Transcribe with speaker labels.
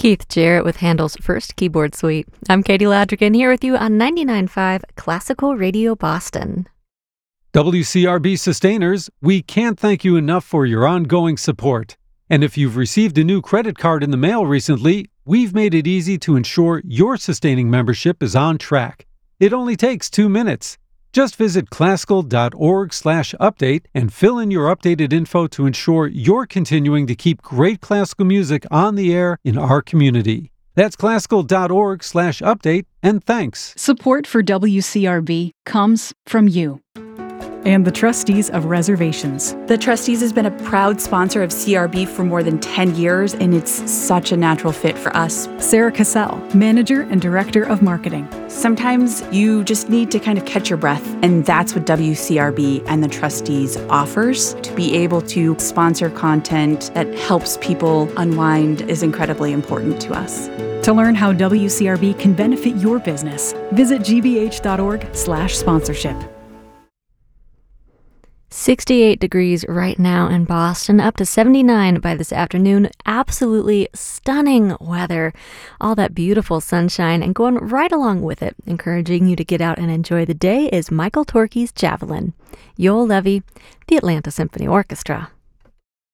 Speaker 1: Keith Jarrett with Handel's first keyboard suite. I'm Katie Ladrigan here with you on 99.5 Classical Radio Boston.
Speaker 2: WCRB Sustainers, we can't thank you enough for your ongoing support. And if you've received a new credit card in the mail recently, we've made it easy to ensure your sustaining membership is on track. It only takes 2 minutes. Just visit classical.org/update and fill in your updated info to ensure you're continuing to keep great classical music on the air in our community. That's classical.org/update, and thanks.
Speaker 3: Support for WCRB comes from you and the Trustees of Reservations.
Speaker 4: The Trustees has been a proud sponsor of CRB for more than 10 years, and it's such a natural fit for us.
Speaker 3: Sarah Cassell, Manager and Director of Marketing.
Speaker 4: Sometimes you just need to kind of catch your breath, and that's what WCRB and the Trustees offers. To be able to sponsor content that helps people unwind is incredibly important to us.
Speaker 3: To learn how WCRB can benefit your business, visit gbh.org/sponsorship.
Speaker 1: 68 degrees right now in Boston, up to 79 by this afternoon. Absolutely stunning weather. All that beautiful sunshine and going right along with it. Encouraging you to get out and enjoy the day is Michael Torke's Javelin. Yoel Levy, the Atlanta Symphony Orchestra.